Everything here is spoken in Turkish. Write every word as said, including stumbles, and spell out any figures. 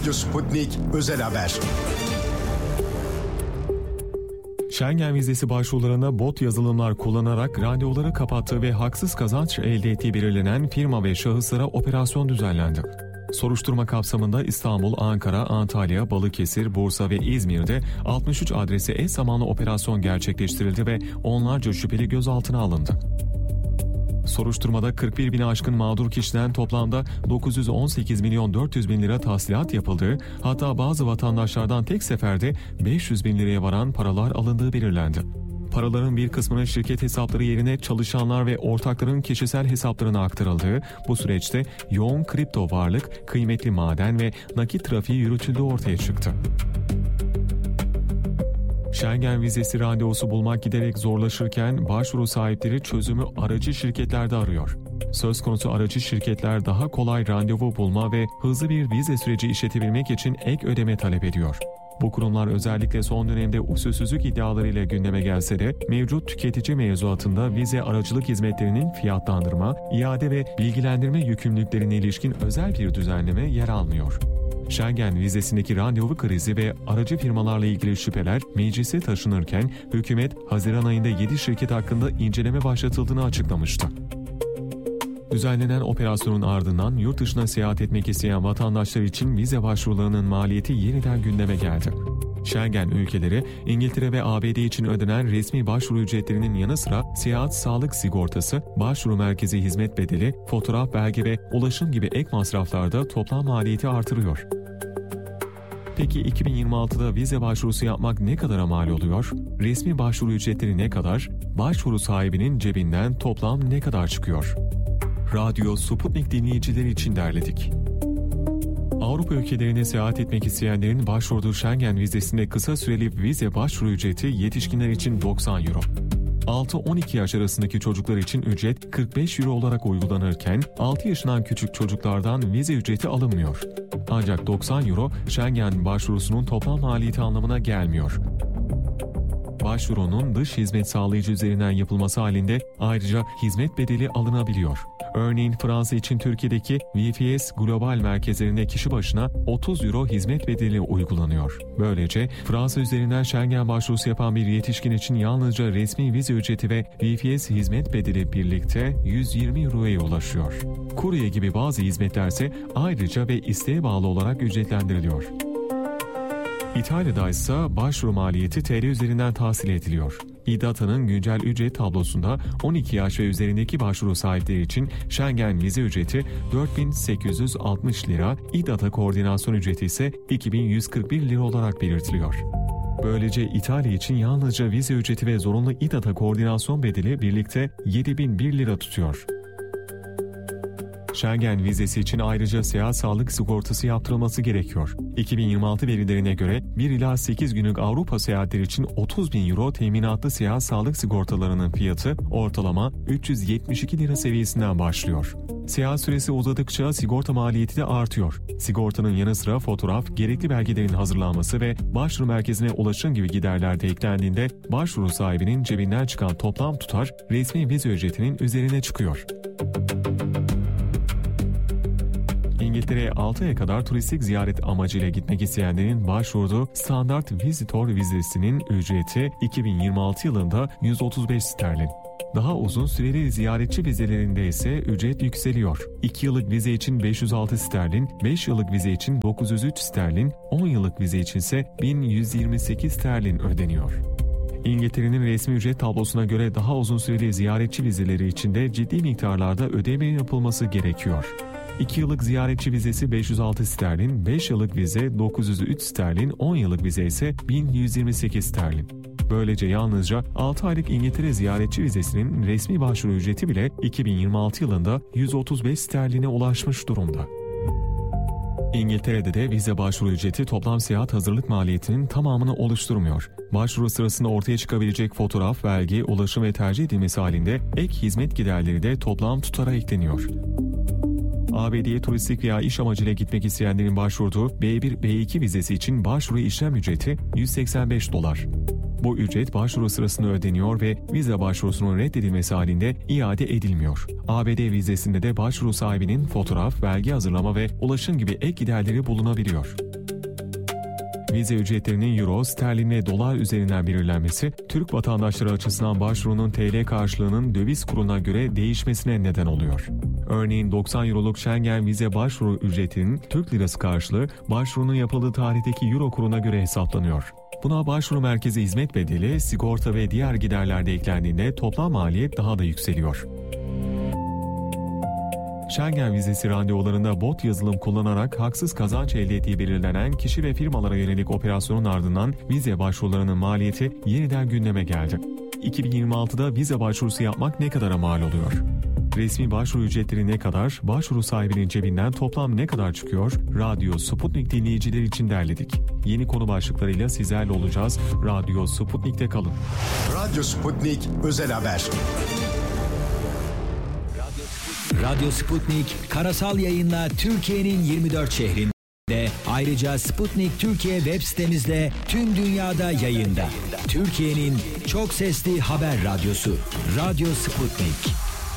Radyo Sputnik Özel Haber. Schengen vizesi başvurularına bot yazılımlar kullanarak randevuları kapattığı ve haksız kazanç elde ettiği belirlenen firma ve şahıslara operasyon düzenlendi. Soruşturma kapsamında İstanbul, Ankara, Antalya, Balıkesir, Bursa ve İzmir'de altmış üç adrese eş zamanlı operasyon gerçekleştirildi ve onlarca şüpheli gözaltına alındı. Soruşturmada kırk bir bini aşkın mağdur kişiden toplamda dokuz yüz on sekiz milyon dört yüz bin lira tahsilat yapıldığı, hatta bazı vatandaşlardan tek seferde beş yüz bin liraya varan paralar alındığı belirlendi. Paraların bir kısmının şirket hesapları yerine çalışanlar ve ortakların kişisel hesaplarına aktarıldığı bu süreçte yoğun kripto varlık, kıymetli maden ve nakit trafiği yürütüldüğü ortaya çıktı. Schengen vizesi randevusu bulmak giderek zorlaşırken başvuru sahipleri çözümü aracı şirketlerde arıyor. Söz konusu aracı şirketler daha kolay randevu bulma ve hızlı bir vize süreci işletebilmek için ek ödeme talep ediyor. Bu kurumlar özellikle son dönemde usulsüzlük iddialarıyla gündeme gelse de mevcut tüketici mevzuatında vize aracılık hizmetlerinin fiyatlandırma, iade ve bilgilendirme yükümlülüklerine ilişkin özel bir düzenleme yer almıyor. Schengen vizesindeki randevu krizi ve aracı firmalarla ilgili şüpheler meclise taşınırken hükümet Haziran ayında yedi şirket hakkında inceleme başlatıldığını açıklamıştı. Düzenlenen operasyonun ardından yurt dışına seyahat etmek isteyen vatandaşlar için vize başvurularının maliyeti yeniden gündeme geldi. Schengen ülkeleri, İngiltere ve A B D için ödenen resmi başvuru ücretlerinin yanı sıra seyahat sağlık sigortası, başvuru merkezi hizmet bedeli, fotoğraf belge ve ulaşım gibi ek masraflarda toplam maliyeti artırıyor. Peki iki bin yirmi altıda vize başvurusu yapmak ne kadara mal oluyor? Resmi başvuru ücretleri ne kadar? Başvuru sahibinin cebinden toplam ne kadar çıkıyor? Radyo Sputnik dinleyicileri için derledik. Avrupa ülkelerine seyahat etmek isteyenlerin başvurduğu Schengen vizesinde kısa süreli vize başvuru ücreti yetişkinler için doksan euro. altı on iki yaş arasındaki çocuklar için ücret kırk beş euro olarak uygulanırken altı yaşından küçük çocuklardan vize ücreti alınmıyor. Ancak doksan euro Schengen başvurusunun toplam maliyeti anlamına gelmiyor. Başvurunun dış hizmet sağlayıcı üzerinden yapılması halinde ayrıca hizmet bedeli alınabiliyor. Örneğin Fransa için Türkiye'deki V F S Global merkezlerinde kişi başına otuz euro hizmet bedeli uygulanıyor. Böylece Fransa üzerinden Schengen başvurusu yapan bir yetişkin için yalnızca resmi vize ücreti ve V F S hizmet bedeli birlikte yüz yirmi euroya ulaşıyor. Kurye gibi bazı hizmetlerse ayrıca ve isteğe bağlı olarak ücretlendiriliyor. İtalya'da ise başvuru maliyeti T L üzerinden tahsil ediliyor. İDATA'nın güncel ücret tablosunda on iki yaş ve üzerindeki başvuru sahipleri için Schengen vize ücreti dört bin sekiz yüz altmış lira, İDATA koordinasyon ücreti ise iki bin yüz kırk bir lira olarak belirtiliyor. Böylece İtalya için yalnızca vize ücreti ve zorunlu İDATA koordinasyon bedeli birlikte yedi bin bir lira tutuyor. Schengen vizesi için ayrıca seyahat sağlık sigortası yaptırılması gerekiyor. iki bin yirmi altı verilerine göre bir ila sekiz günlük Avrupa seyahatleri için otuz bin euro teminatlı seyahat sağlık sigortalarının fiyatı ortalama üç yüz yetmiş iki lira seviyesinden başlıyor. Seyahat süresi uzadıkça sigorta maliyeti de artıyor. Sigortanın yanı sıra fotoğraf, gerekli belgelerin hazırlanması ve başvuru merkezine ulaşım gibi giderler de eklendiğinde başvuru sahibinin cebinden çıkan toplam tutar resmi vize ücretinin üzerine çıkıyor. İngiltere'ye altı aya kadar turistik ziyaret amacıyla gitmek isteyenlerin başvurduğu standart visitor vizesinin ücreti iki bin yirmi altı yılında yüz otuz beş sterlin. Daha uzun süreli ziyaretçi vizelerinde ise ücret yükseliyor. iki yıllık vize için beş yüz altı sterlin, beş yıllık vize için dokuz yüz üç sterlin, on yıllık vize için ise bin yüz yirmi sekiz sterlin ödeniyor. İngiltere'nin resmi ücret tablosuna göre daha uzun süreli ziyaretçi vizeleri için de ciddi miktarlarda ödeme yapılması gerekiyor. iki yıllık ziyaretçi vizesi beş yüz altı sterlin, beş yıllık vize dokuz yüz üç sterlin, on yıllık vize ise bin yüz yirmi sekiz sterlin. Böylece yalnızca altı aylık İngiltere ziyaretçi vizesinin resmi başvuru ücreti bile iki bin yirmi altı yılında yüz otuz beş sterline ulaşmış durumda. İngiltere'de de vize başvuru ücreti toplam seyahat hazırlık maliyetinin tamamını oluşturmuyor. Başvuru sırasında ortaya çıkabilecek fotoğraf, belge, ulaşım ve tercih edilmesi halinde ek hizmet giderleri de toplam tutara ekleniyor. A B D'ye turistik veya iş amacıyla gitmek isteyenlerin başvurduğu B bir B iki vizesi için başvuru işlem ücreti yüz seksen beş dolar. Bu ücret başvuru sırasında ödeniyor ve vize başvurusunun reddedilmesi halinde iade edilmiyor. A B D vizesinde de başvuru sahibinin fotoğraf, belge hazırlama ve ulaşım gibi ek giderleri bulunabiliyor. Vize ücretlerinin euro, sterlin ve dolar üzerinden belirlenmesi, Türk vatandaşları açısından başvurunun T L karşılığının döviz kuruna göre değişmesine neden oluyor. Örneğin doksan euroluk Schengen vize başvuru ücretinin Türk lirası karşılığı başvurunun yapıldığı tarihteki euro kuruna göre hesaplanıyor. Buna başvuru merkezi hizmet bedeli, sigorta ve diğer giderler de eklendiğinde toplam maliyet daha da yükseliyor. Schengen vizesi randevularında bot yazılım kullanarak haksız kazanç elde ettiği belirlenen kişi ve firmalara yönelik operasyonun ardından vize başvurularının maliyeti yeniden gündeme geldi. iki bin yirmi altıda vize başvurusu yapmak ne kadara mal oluyor? Resmi başvuru ücretleri ne kadar, başvuru sahibinin cebinden toplam ne kadar çıkıyor? Radyo Sputnik dinleyiciler için derledik. Yeni konu başlıklarıyla sizlerle olacağız. Radyo Sputnik'te kalın. Radyo Sputnik Özel Haber. Radyo Sputnik karasal yayınla Türkiye'nin yirmi dört şehrinde, ayrıca Sputnik Türkiye web sitemizde tüm dünyada yayında. Türkiye'nin çok sesli haber radyosu Radyo Sputnik.